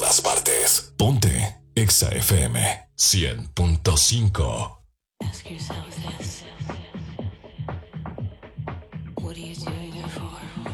todas partes. Ponte Exa FM 100.5. Ask yourself this. What are you doing it for?